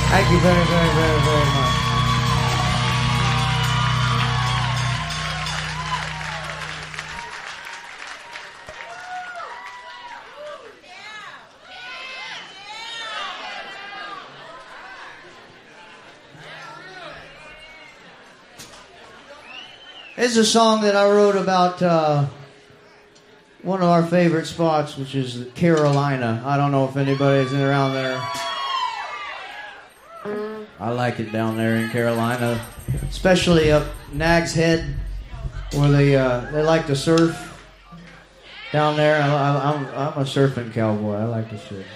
Thank you very, very, very, very much. This is a song that I wrote about one of our favorite spots, which is Carolina. I don't know if anybody's in around there. I like it down there in Carolina, especially up Nag's Head, where they like to surf down there. I'm a surfing cowboy. I like to surf.